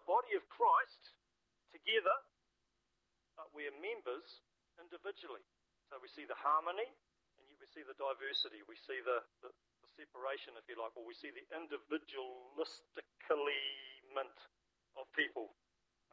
body of Christ together, but we are members individually. So we see the harmony, and yet we see the diversity. We see the separation, if you like, or we see the individualistically of people.